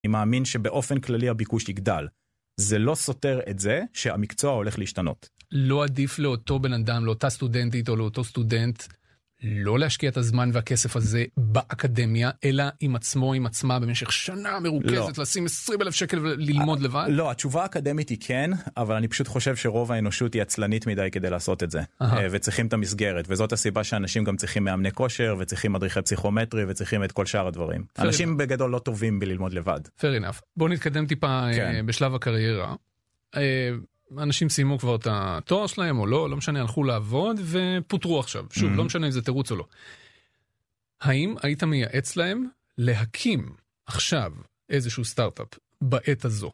אני מאמין שבאופן כללי הביקוש יגדל. זה לא סותר את זה שהמקצוע הולך להשתנות. לא עדיף לאותו בן אדם, לאותה סטודנטית או לאותו סטודנט, לא להשקיע את הזמן והכסף הזה באקדמיה, אלא עם עצמו, עם עצמה, במשך שנה מרוכזת, לשים 20,000 שקל וללמוד לבד? לא, התשובה האקדמית היא כן, אבל אני פשוט חושב שרוב האנושות היא עצלנית מדי כדי לעשות את זה. וצריכים את המסגרת, וזאת הסיבה שאנשים גם צריכים מאמני כושר, וצריכים מדריכי פסיכומטרי, וצריכים את כל שאר הדברים. אנשים בגדול לא טובים בללמוד לבד. Fair enough. בואו נתקדם טיפה בשלב הקריירה. אנשים סיימו כבר את התואר שלהם או לא, לא משנה, הלכו לעבוד ופוטרו עכשיו. שוב, לא משנה אם זה תירוץ או לא. האם היית מייעץ להם להקים עכשיו איזשהו סטארט-אפ בעת הזו?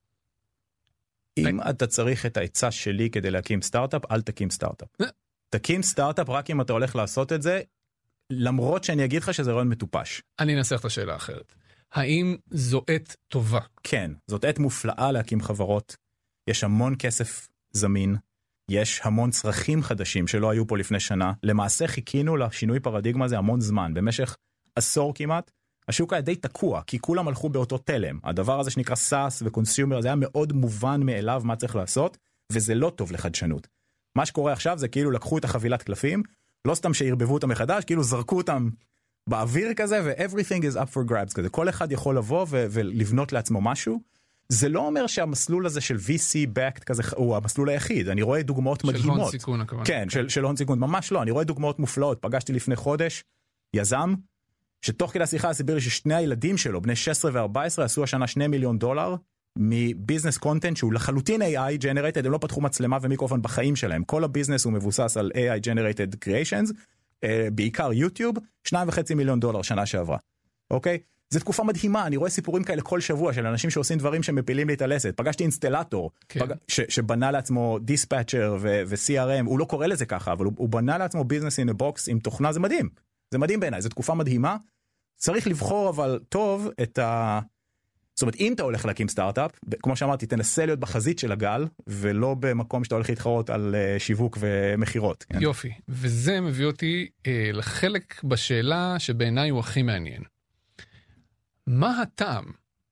אם אתה צריך את העצה שלי כדי להקים סטארט-אפ, אל תקים סטארט-אפ. תקים סטארט-אפ רק אם אתה הולך לעשות את זה, למרות שאני אגיד לך שזה רעיון מטופש. אני אנסח את השאלה האחרת. האם זו עת טובה? כן, זאת עת מופלאה להקים חברות. יש המון כסף זמין, יש המון צרכים חדשים שלא היו פה לפני שנה. למעשה חיכינו לשינוי פרדיגמה הזה המון זמן. במשך עשור כמעט, השוק היה די תקוע, כי כולם הלכו באותו תלם. הדבר הזה שנקרא SaaS וקונסיומר, זה היה מאוד מובן מאליו מה צריך לעשות, וזה לא טוב לחדשנות. מה שקורה עכשיו זה כאילו לקחו את החבילת קלפים, לא סתם שהרבבו אותם מחדש, כאילו זרקו אותם באוויר כזה, ו-everything is up for grabs כזה. כל אחד יכול לבוא ולבנות לעצמו משהו. זה לא אומר שהמסלול הזה של VC-backed כזה הוא המסלול היחיד. אני רואה דוגמאות מדהימות. של הון סיכון הכוונה. כן, של הון סיכון. ממש לא. אני רואה דוגמאות מופלאות. פגשתי לפני חודש יזם, שתוך כדי השיחה הסביר לי ששני הילדים שלו, בני 16 ו-14, עשו השנה $2 מיליון מביזנס קונטנט שהוא לחלוטין AI generated, הם לא פתחו מצלמה ומיקרופון בחיים שלהם. כל הביזנס הוא מבוסס על AI generated creations, בעיקר יוטיוב, $2.5 מיליון שנה שעברה. אוקיי? זו תקופה מדהימה, אני רואה סיפורים כאלה כל שבוע של אנשים שעושים דברים שמפילים לי את הלסת. פגשתי אינסטלטור, שבנה לעצמו דיספאצ'ר ו-CRM, הוא לא קורא לזה ככה, אבל הוא בנה לעצמו ביזנס אין בוקס עם תוכנה, זה מדהים. זה מדהים בעיניי, זו תקופה מדהימה. צריך לבחור אבל טוב את זאת אומרת, אם אתה הולך להקים סטארט-אפ, כמו שאמרתי, תנסה להיות בחזית של הגל, ולא במקום שאתה הולך להתחרות על שיווק ומחירות. יופי, וזה מביא אותי לחלק בשאלה שבעיניי הוא הכי מעניין. מה הטעם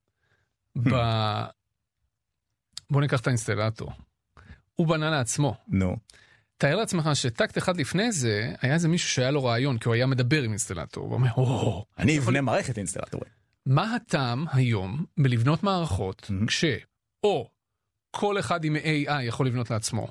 בוא ניקח את האינסטלטור. הוא בנה לעצמו. נו. תאר לעצמך שטקט אחד לפני זה, היה איזה מישהו שהיה לו רעיון, כי הוא היה מדבר עם אינסטלטור. הוא אומר, אני אבנה מערכת אינסטלטורים. מה הטעם היום בלבנות מערכות, כשאו כל אחד עם AI יכול לבנות לעצמו,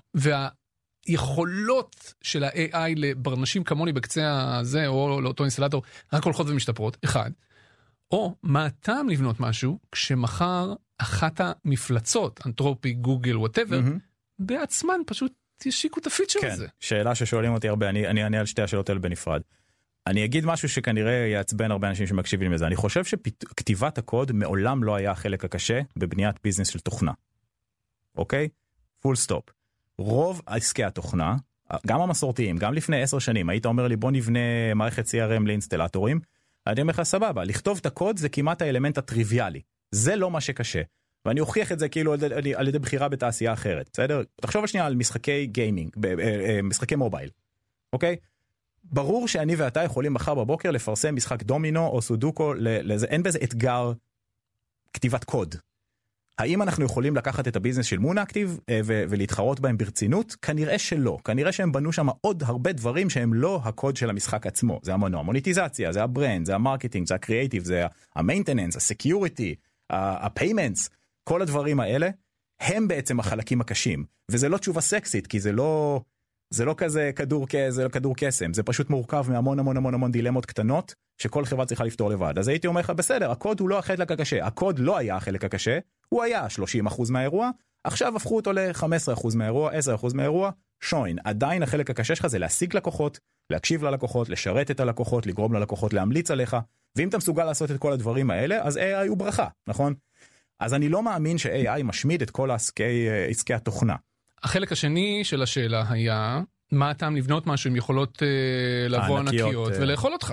והיכולות של ה-AI לברנשים כמוני בקצה הזה, או לאותו אינסטלטור, רק הולכות ומשתפרות, אחד. או מה הטעם לבנות משהו, כשמחר אחת המפלצות, אנתרופי, גוגל, whatever, בעצמן פשוט ישיקו את הפיצ'ר הזה. כן, שאלה ששואלים אותי הרבה, אני אענה על שתי השאלות האלה בנפרד. אני אגיד משהו שכנראה יעצבן הרבה אנשים שמקשיבים לזה. אני חושב שכתיבת הקוד מעולם לא היה החלק הקשה בבניית ביזנס של תוכנה. אוקיי? פול סטופ. רוב עסקי התוכנה, גם המסורתיים, גם לפני 10 שנים, היית אומר לי בוא נבנה מערכת CRM לאינסטלטורים, אני אומר לך סבבה, לכתוב את הקוד זה כמעט האלמנט הטריוויאלי. זה לא מה שקשה. ואני אוכיח את זה כאילו על ידי בחירה בתעשייה אחרת. בסדר? תחשוב השנייה על משחקי גיימינג, משחקי מובייל. אוקיי? ברור שאני ואתה יכולים מחר בבוקר לפרסם משחק דומינו או סודוקו, אין בזה אתגר כתיבת קוד. האם אנחנו יכולים לקחת את הביזנס של מונאקטיב ולהתחרות בהם ברצינות? כנראה שלא. כנראה שהם בנו שם עוד הרבה דברים שהם לא הקוד של המשחק עצמו. זה המנוע, המוניטיזציה, זה הברנד, זה המרקטינג, זה הקריאייטיב, זה המיינטננס, הסקיוריטי, הפיימנטס, כל הדברים האלה הם בעצם החלקים הקשים. וזה לא תשובה סקסית, כי זה לא כזה כדור קסם, זה פשוט מורכב מהמון המון המון המון דילמות קטנות, שכל חברה צריכה לפתור לבד. אז הייתי אומר לך, בסדר, הקוד הוא לא החלק הקשה, הקוד לא היה החלק הקשה, הוא היה 30% מהאירוע, עכשיו הפכו אותו ל-15% מהאירוע, 10% מהאירוע, שוין. עדיין החלק הקשה שלך זה להשיג לקוחות, להקשיב ללקוחות, לשרת את הלקוחות, לגרום ללקוחות להמליץ עליך, ואם אתה מסוגל לעשות את כל הדברים האלה, אז AI הוא ברכה, נכון? אז אני לא מאמין ש-AI משמיד את כל עסקי התוכנה. החלק השני של השאלה היה, מה הטעם לבנות משהו עם יכולות לבוא ענקיות ולאכול אותך?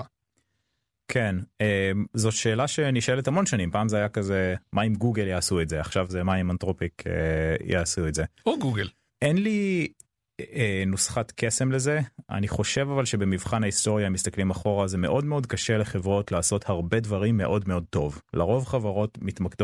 כן, זו שאלה שנשאלת המון שנים. פעם זה היה כזה, מה אם גוגל יעשו את זה? עכשיו זה מה אם אנתרופיק יעשו את זה? או גוגל. אין לי נוסחת קסם לזה. אני חושב אבל שבמבחן ההיסטוריה, מסתכלים אחורה, זה מאוד מאוד קשה לחברות לעשות הרבה דברים מאוד מאוד טוב. לרוב חברות מתמקדות